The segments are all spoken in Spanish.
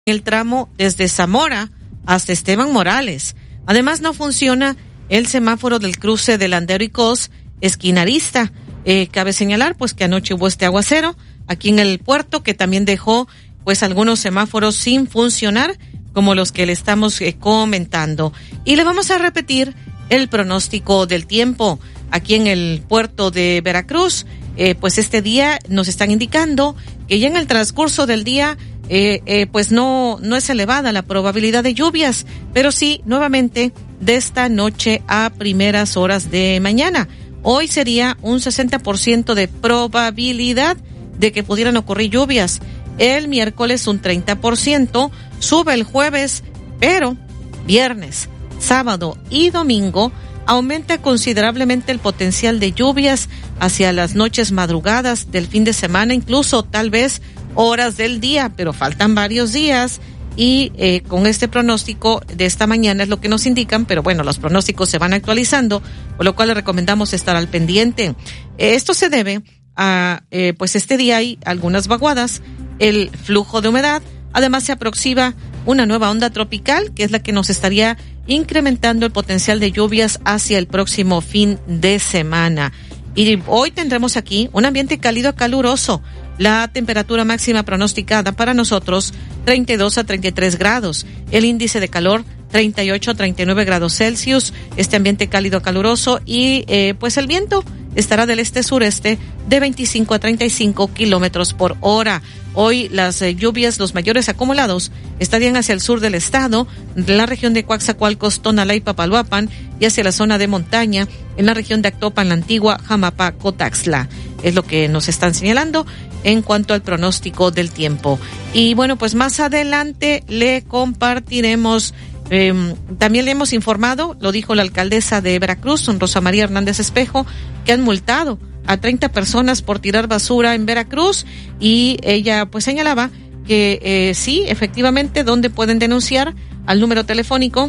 el tramo desde Zamora hasta Esteban Morales. Además, no funciona el semáforo del cruce de Landero y Cos, esquina Arista. Cabe señalar pues que anoche hubo este aguacero aquí en el puerto que también dejó pues algunos semáforos sin funcionar, como los que le estamos comentando. Y le vamos a repetir el pronóstico del tiempo aquí en el puerto de Veracruz. Pues este día nos están indicando que ya en el transcurso del día pues no es elevada la probabilidad de lluvias, pero sí nuevamente de esta noche a primeras horas de mañana. Hoy sería un 60% de probabilidad de que pudieran ocurrir lluvias. El miércoles un 30%, sube el jueves, pero viernes, sábado y domingo aumenta considerablemente el potencial de lluvias hacia las noches madrugadas del fin de semana, incluso tal vez horas del día, pero faltan varios días y con este pronóstico de esta mañana es lo que nos indican, pero bueno, los pronósticos se van actualizando, por lo cual le recomendamos estar al pendiente. Esto se debe a, pues este día hay algunas vaguadas, el flujo de humedad, además se aproxima una nueva onda tropical, que es la que nos estaría incrementando el potencial de lluvias hacia el próximo fin de semana. Y hoy tendremos aquí un ambiente cálido a caluroso. La temperatura máxima pronosticada para nosotros 32 a 33 grados. El índice de calor 38 a 39 grados Celsius. Este ambiente cálido a caluroso y pues el viento estará del este-sureste de 25 a 35 kilómetros por hora. Hoy las lluvias, los mayores acumulados, estarían hacia el sur del estado, de la región de Coaxacualcos, Tonalá y Papaloapan, y hacia la zona de montaña, en la región de Actopan, La Antigua, Jamapa, Cotaxtla. Es lo que nos están señalando en cuanto al pronóstico del tiempo. Y bueno, pues más adelante le compartiremos. También le hemos informado, lo dijo la alcaldesa de Veracruz, Rosa María Hernández Espejo, que han multado a 30 personas por tirar basura en Veracruz, y ella pues señalaba que sí, efectivamente, donde pueden denunciar al número telefónico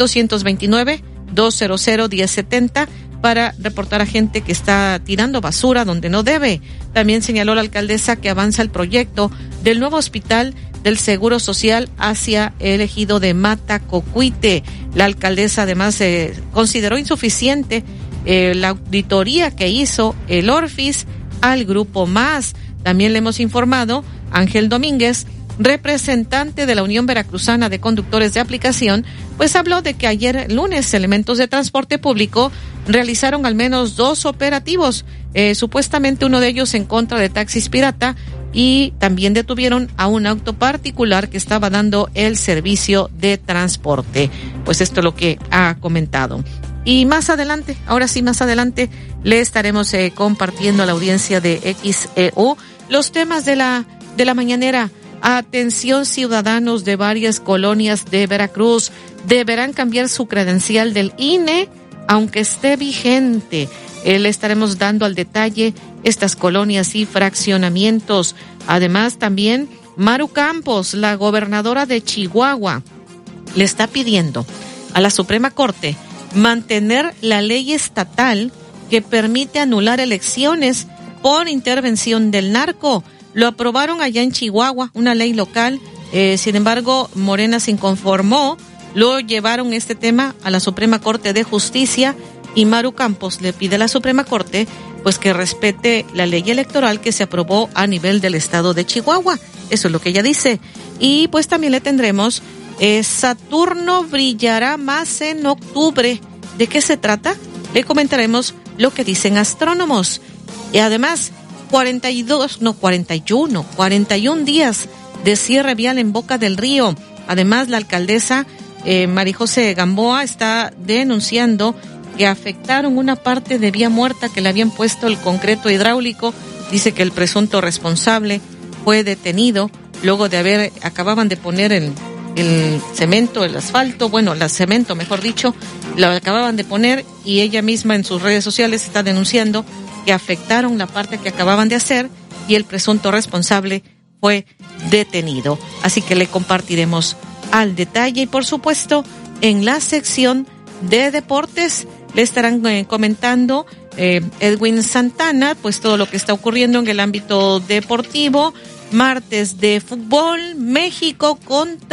229-200-1070 para reportar a gente que está tirando basura donde no debe. También señaló la alcaldesa que avanza el proyecto del nuevo hospital del Seguro Social hacia el ejido de Matacocuite. La alcaldesa además consideró insuficiente la auditoría que hizo el Orfis al Grupo Más. También le hemos informado, Ángel Domínguez, representante de la Unión Veracruzana de Conductores de Aplicación, pues habló de que ayer lunes elementos de transporte público realizaron al menos 2 operativos, supuestamente uno de ellos en contra de taxis pirata, y también detuvieron a un auto particular que estaba dando el servicio de transporte. Pues esto es lo que ha comentado. Y más adelante, ahora sí, más adelante, le estaremos compartiendo a la audiencia de XEU los temas de la mañanera. Atención, ciudadanos de varias colonias de Veracruz, deberán cambiar su credencial del INE, aunque esté vigente. Le estaremos dando al detalle estas colonias y fraccionamientos. Además, también Maru Campos, la gobernadora de Chihuahua, le está pidiendo a la Suprema Corte mantener la ley estatal que permite anular elecciones por intervención del narco. Lo aprobaron allá en Chihuahua, una ley local. Sin embargo, Morena se inconformó. Lo llevaron este tema a la Suprema Corte de Justicia y Maru Campos le pide a la Suprema Corte pues que respete la ley electoral que se aprobó a nivel del estado de Chihuahua. Eso es lo que ella dice. Y pues también le tendremos Saturno brillará más en octubre. ¿De qué se trata? Le comentaremos lo que dicen astrónomos. Y además, 41 días de cierre vial en Boca del Río. Además, la alcaldesa María José Gamboa está denunciando que afectaron una parte de vía muerta que le habían puesto el concreto hidráulico. Dice que el presunto responsable fue detenido luego de acababan de poner el cemento, el asfalto, bueno, el cemento, mejor dicho, lo acababan de poner, y ella misma en sus redes sociales está denunciando que afectaron la parte que acababan de hacer y el presunto responsable fue detenido. Así que le compartiremos al detalle, y por supuesto en la sección de deportes le estarán comentando Edwin Santana pues todo lo que está ocurriendo en el ámbito deportivo. martes de fútbol, México contra